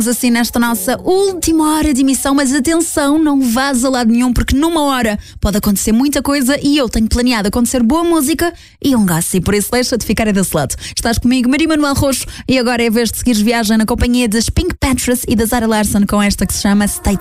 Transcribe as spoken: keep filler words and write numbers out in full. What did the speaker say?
Assim nesta nossa última hora de emissão, mas atenção, não vás a lado nenhum, porque numa hora pode acontecer muita coisa e eu tenho planeado acontecer boa música e um gasto, e por isso deixa de ficar desse lado. Estás comigo, Maria Manuel Roxo, e agora é a vez de seguires viagem na companhia das Pink Panthers e da Zara Larsson com esta que se chama State